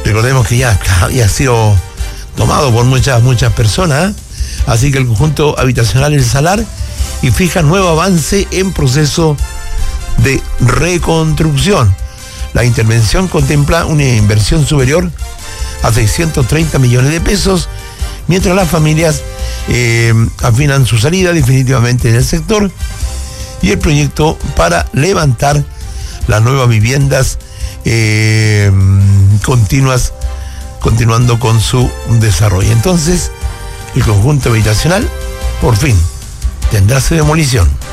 Recordemos que ya había sido tomado por muchas personas, así que el conjunto habitacional El Salar y fija nuevo avance en proceso de reconstrucción. La intervención contempla una inversión superior a 630 millones de pesos, mientras las familias afinan su salida definitivamente del sector y el proyecto para levantar las nuevas viviendas continuando con su desarrollo. Entonces, el conjunto habitacional, por fin, tendrá su demolición.